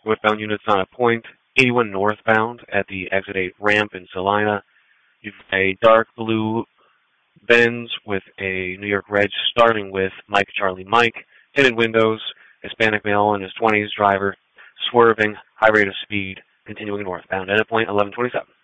Northbound units on a point. 81 northbound at the exit 8 ramp in Salina. You've got a dark blue Benz with a New York reg starting with Mike Charlie Mike. Tinted windows, Hispanic male in his 20s driver, swerving, high rate of speed, continuing northbound. End at point 1127.